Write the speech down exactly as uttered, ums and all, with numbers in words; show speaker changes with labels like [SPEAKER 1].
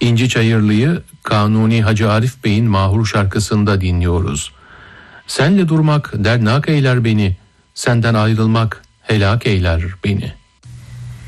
[SPEAKER 1] İnci Çayırlı'yı Kanuni Hacı Arif Bey'in mahur şarkısında dinliyoruz. Senle durmak dernak eyler beni, senden ayrılmak helak eyler beni.